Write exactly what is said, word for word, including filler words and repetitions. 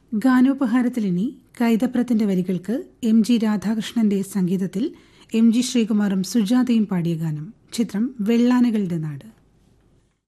ഗാനോപഹാരത്തിലിനി കൈതപ്രത്തിന്റെ വരികൾക്ക് M G രാധാകൃഷ്ണന്റെ സംഗീതത്തിൽ എം ജി ശ്രീകുമാറും സുജാതയും പാടിയ ഗാനം. ചിത്രം വെള്ളാനകളുടെ നാട്.